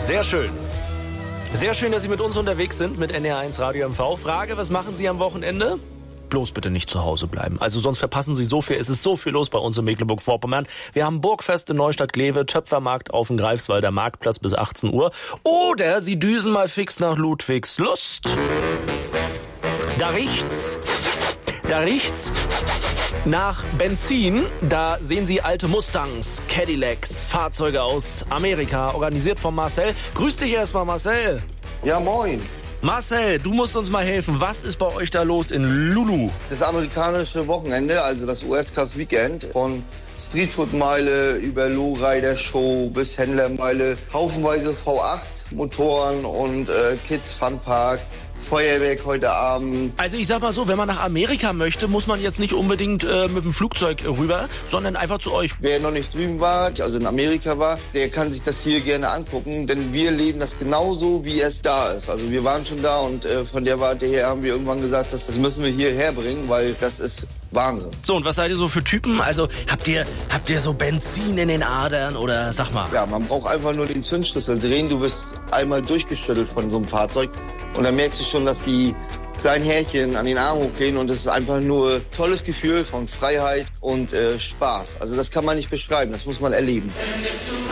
Sehr schön. Sehr schön, dass Sie mit uns unterwegs sind, mit NR1 Radio MV. Frage, was machen Sie am Wochenende? Bloß bitte nicht zu Hause bleiben. Also sonst verpassen Sie so viel. Es ist so viel los bei uns in Mecklenburg-Vorpommern. Wir haben Burgfest in Neustadt-Glewe, Töpfermarkt auf dem Greifswalder Marktplatz bis 18 Uhr. Oder Sie düsen mal fix nach Ludwigslust. Da riecht's nach Benzin. Da sehen Sie alte Mustangs, Cadillacs, Fahrzeuge aus Amerika, organisiert von Marcel. Grüß dich erstmal, Marcel. Ja, moin. Marcel, du musst uns mal helfen. Was ist bei euch da los in Lulu? Das amerikanische Wochenende, also das US-Cars Weekend, von Streetfood-Meile über Lowrider-Show bis Händlermeile, haufenweise V8-Motoren und Kids Funpark. Feuerwerk heute Abend. Also ich sag mal so, wenn man nach Amerika möchte, muss man jetzt nicht unbedingt mit dem Flugzeug rüber, sondern einfach zu euch. Wer noch nicht drüben war, also in Amerika war, der kann sich das hier gerne angucken, denn wir leben das genauso, wie es da ist. Also wir waren schon da und von der Warte her haben wir irgendwann gesagt, das müssen wir hierher bringen, weil das ist Wahnsinn. So, und was seid ihr so für Typen? Also habt ihr so Benzin in den Adern oder sag mal? Ja, man braucht einfach nur den Zündschlüssel drehen. Du wirst einmal durchgeschüttelt von so einem Fahrzeug und dann merkst du schon, dass die kleinen Härchen an den Arm hochgehen und es ist einfach nur ein tolles Gefühl von Freiheit und Spaß. Also das kann man nicht beschreiben, das muss man erleben.